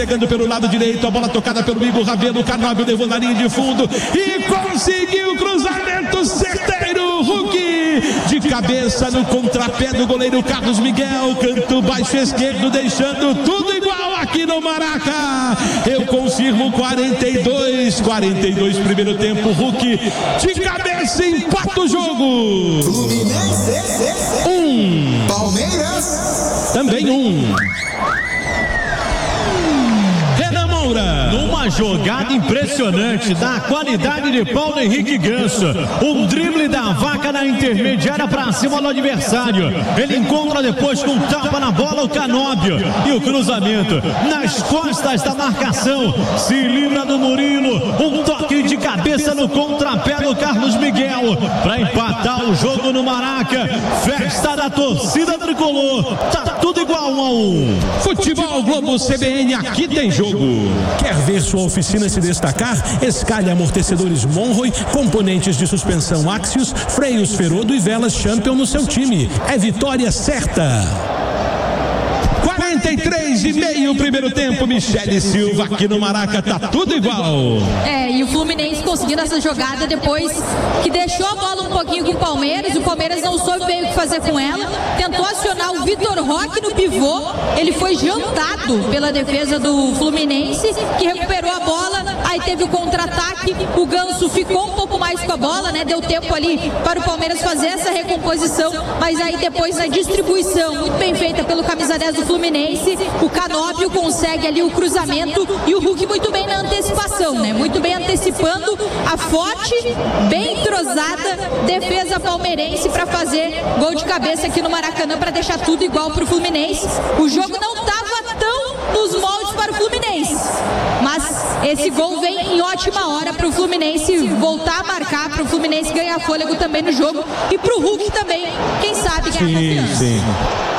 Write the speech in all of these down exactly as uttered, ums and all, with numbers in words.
entregando pelo lado direito, a bola tocada pelo Igor Rabelo, Canóbio levou na linha de fundo e conseguiu o cruzamento certeiro. Hulk de cabeça no contrapé do goleiro Carlos Miguel, canto baixo esquerdo, deixando tudo igual aqui no Maraca. Eu confirmo quarenta e dois, quarenta e dois primeiro tempo. Hulk de cabeça empata o jogo. Fluminense um, Palmeiras também um. Numa jogada impressionante da qualidade de Paulo Henrique Ganso, um drible da vaca na intermediária para cima do adversário. Ele encontra depois com um tapa na bola o Canóbio e o cruzamento nas costas da marcação. Se livra do Murilo, um toque de cabeça no contrapé do Carlos Miguel para empatar o jogo no Maraca. Festa da torcida tricolor, tá tudo igual um a um. Futebol Globo C B N, aqui tem jogo. Quer ver sua oficina se destacar? Escalhe amortecedores Monroe, componentes de suspensão Axios, freios Ferodo e velas Champion no seu time. É vitória certa. quarenta e três e meio primeiro tempo, Michele Silva aqui no Maraca, tá tudo igual. É, e o Fluminense conseguindo essa jogada depois que deixou a bola um pouquinho com o Palmeiras, o Palmeiras não soube bem o que fazer com ela, tentou acionar o Vitor Roque no pivô, ele foi jantado pela defesa do Fluminense, que recuperou a bola, aí teve o contra-ataque, o Ganso ficou um pouco mais com a bola, né, deu tempo ali para o Palmeiras fazer essa recomposição, mas aí depois a distribuição muito bem feita pelo camisa dez do Fluminense, o Canóbio consegue ali o cruzamento e o Hulk muito bem na antecipação, né? Muito bem antecipando a forte, bem entrosada defesa palmeirense para fazer gol de cabeça aqui no Maracanã para deixar tudo igual para o Fluminense. O jogo não estava tão nos moldes para o Fluminense, mas esse gol vem em ótima hora para o Fluminense voltar a marcar, para o Fluminense ganhar fôlego também no jogo e para o Hulk também, quem sabe ganhar confiança. Sim, sim.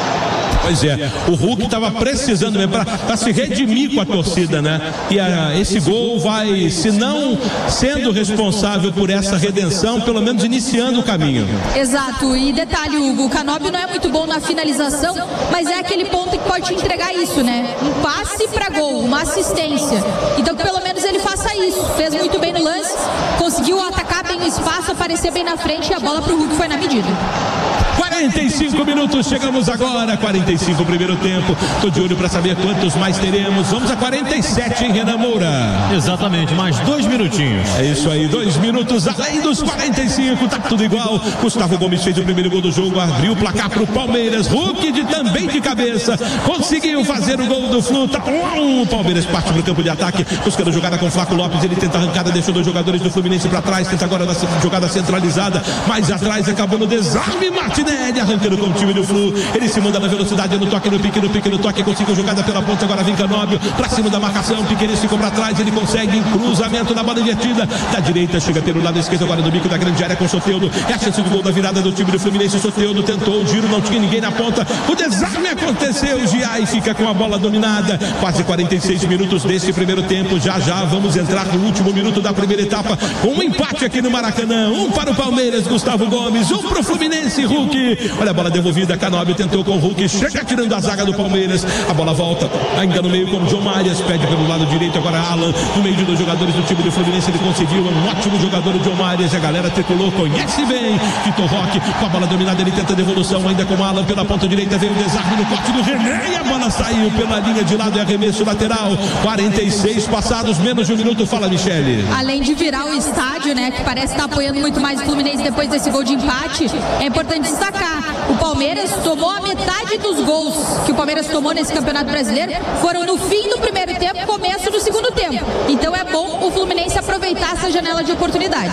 Pois é, o Hulk estava precisando mesmo para se redimir com a torcida, né? E a, esse gol vai, se não sendo responsável por essa redenção, pelo menos iniciando o caminho. Exato, e detalhe, Hugo, o Canóbio não é muito bom na finalização, mas é aquele ponto que pode te entregar isso, né? Um passe para gol, uma assistência. Então que pelo menos ele faça isso. Fez muito bem no lance, conseguiu atacar bem o espaço, aparecer bem na frente e a bola pro Hulk foi na medida. quarenta e cinco minutos, chegamos agora, quarenta e cinco primeiro tempo. Tô de olho para saber quantos mais teremos. Vamos a quarenta e sete, hein, Renan Moura? Exatamente, mais dois minutinhos. É isso aí, dois minutos além dos quarenta e cinco, tá tudo igual. Gustavo Gomes fez o primeiro gol do jogo, abriu o placar pro Palmeiras. Hulk de, também de cabeça, conseguiu fazer o gol do Flu. Tá um, o Palmeiras parte pro campo de ataque, buscando jogada com Flaco Lopes. Ele tenta a arrancada, deixou dois jogadores do Fluminense para trás, tenta agora na jogada centralizada, mais atrás, acabou no desarme. Martinelli arrancando com o time do Flu. Ele se manda na velocidade, no toque, no pique, no pique, no toque, conseguiu jogada pela ponta, agora vem Canóbio pra cima da marcação, Piqueires ficou pra trás, ele consegue cruzamento na bola invertida, da direita, chega pelo lado esquerdo, agora no bico da grande área com Soteldo, é a chance do gol da virada do time do Fluminense. Soteldo tentou o giro, não tinha ninguém na ponta, o desarme aconteceu, o Giai fica com a bola dominada, quase quarenta e seis minutos desse primeiro tempo, já já vamos entrar no último minuto da primeira etapa, com um empate aqui no Maracanã, um para o Palmeiras, Gustavo Gomes, um para o Fluminense, Hulk, olha a bola devolvida, Canóbio tentou com o Hulk, chega tirando a zaga do Palmeiras, a bola volta, ainda no meio com o João Marias, pede pelo lado direito, agora Alan, no meio de dois jogadores do time do Fluminense, ele conseguiu, é um ótimo jogador o João Marias, a galera tricolor conhece bem, Vitor Roque, com a bola dominada, ele tenta a devolução, ainda com o Alan pela ponta direita, veio o desarme no corte do René, e a bola saiu pela linha de lado, é arremesso lateral, quarenta e seis passados, menos de um minuto, fala Michele. Além de virar o estádio, né, que parece estar apoiando muito mais o Fluminense depois desse gol de empate, é importante destacar, o Palmeiras tomou a metade dos gols que o Palmeiras tomou nesse Campeonato Brasileiro, foram no fim do primeiro tempo, começo do segundo tempo, então é bom o Fluminense aproveitar essa janela de oportunidade.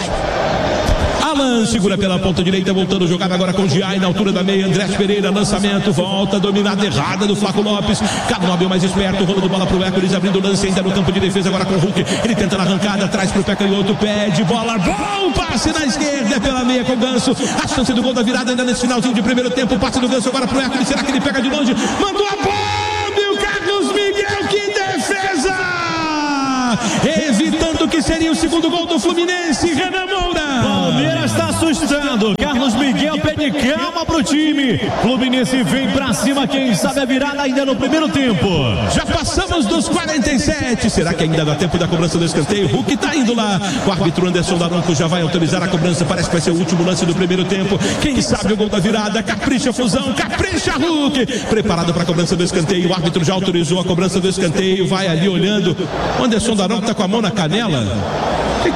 Alan segura pela ponta direita, voltando a jogar agora com o Giai na altura da meia, Andrés Pereira, lançamento, volta, dominada errada do Flaco Lopes, Canóbio mais esperto, rolando bola pro Hércules, abrindo o lance ainda no campo de defesa, agora com o Hulk, ele tenta na arrancada, traz pro pé canhoto, pede, bola, bom passe na esquerda, pela meia com o Ganso, a chance do gol da virada ainda nesse finalzinho de primeiro tempo, passe do Ganso agora pro Hércules, será que ele pega de longe, mandou a bomba, o Carlos Miguel, que defesa! Evitando que seria o segundo gol do Fluminense, Renan Moura. Palmeiras está assustando. Carlos Miguel pede calma pro time. Fluminense vem pra cima, quem sabe a virada ainda no primeiro tempo. Já passamos dos quarenta e sete. Será que ainda dá tempo da cobrança do escanteio? Hulk tá indo lá. O árbitro Anderson Daronco já vai autorizar a cobrança. Parece que vai ser o último lance do primeiro tempo. Quem sabe o gol da virada? Capricha Fusão, capricha Hulk. Preparado para a cobrança do escanteio. O árbitro já autorizou a cobrança do escanteio. Vai ali olhando. O Anderson Daronco tá com a mão na canela.